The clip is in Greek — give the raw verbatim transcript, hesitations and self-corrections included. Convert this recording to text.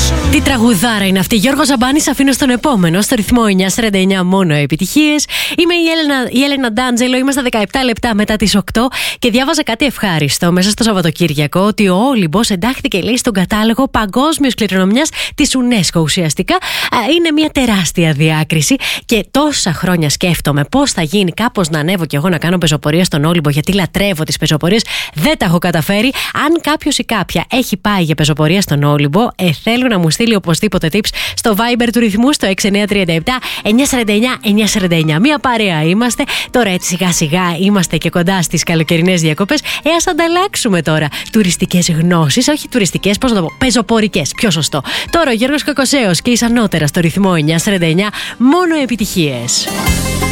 Τι τραγουδάρα είναι αυτή. Γιώργο Ζαμπάνης, αφήνω στον επόμενο. Στο ρυθμό εννιά σαράντα εννιά, μόνο επιτυχίες. Είμαι η Έλενα, η Έλενα Ντάντζελο. Είμαστε δεκαεπτά λεπτά μετά τις οκτώ και διάβαζα κάτι ευχάριστο μέσα στο Σαββατοκύριακο. Ότι ο Όλυμπος εντάχθηκε, λέει, στον κατάλογο παγκόσμιας κληρονομιάς της UNESCO. Ουσιαστικά είναι μια τεράστια διάκριση και τόσα χρόνια σκέφτομαι πώς θα γίνει κάπως να ανέβω κι εγώ να κάνω πεζοπορία στον Όλυμπο, γιατί λατρεύω τις πεζοπορίες. Δεν τα έχω καταφέρει. Αν κάποιος ή κάποια έχει πάει για πεζοπορία στον Όλυμπο, ε, θέλω να μου στείλει οπωσδήποτε tips στο Viber του ρυθμού στο έξι εννιά τρία επτά εννιά σαράντα εννιά εννιά σαράντα εννιά. Μία παρέα είμαστε. Τώρα έτσι σιγά σιγά είμαστε και κοντά στις καλοκαιρινές διακοπές. Ε, ας ανταλλάξουμε τώρα τουριστικές γνώσεις. Όχι τουριστικές, πώς να το πω, πεζοπορικές. Πιο σωστό. Τώρα ο Γιώργος Κακοσέος και η Σανότερα στο ρυθμό εννιά σαράντα εννιά, μόνο επιτυχίες.